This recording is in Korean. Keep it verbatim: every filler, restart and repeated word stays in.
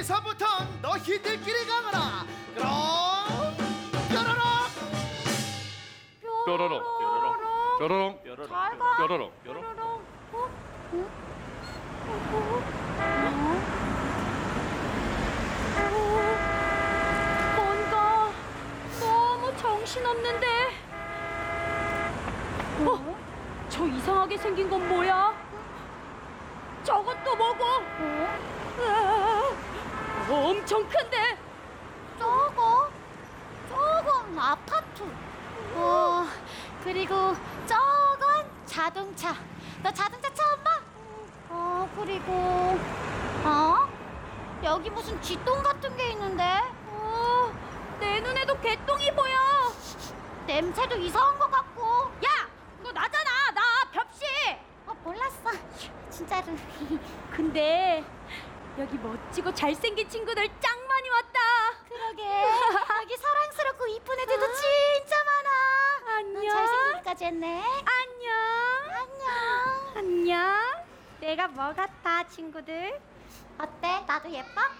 여기서부터 너희들끼리 가거라. 그럼 뾰로롱 뾰로롱 뾰로롱 뾰로롱 뾰로롱 잘 가. 뾰로롱 뾰로롱. 어? 응? 어? 뭔가 너무 정신없는데. 어? 저 이상하게 생긴 건 뭐야? 저것도 뭐고? 으아, 엄청 큰데. 저거? 저건 아파트. 어, 그리고 저건 자동차. 너 자동차 처음 봐? 어, 그리고 어? 여기 무슨 쥐똥 같은 게 있는데? 어, 내 눈에도 개똥이 보여. 냄새도 이상한 것 같고. 야, 너 나잖아. 나 벽시. 어, 몰랐어. 진짜로. 근데 여기 멋지고 잘생긴 친구들 짱 많이 왔다. 그러게. 여기 사랑스럽고 이쁜 애들도 진짜 많아. 안녕. 넌 잘생기기까지 했네. 안녕. 안녕. 안녕. 내가 뭐 같아, 친구들? 어때? 나도 예뻐?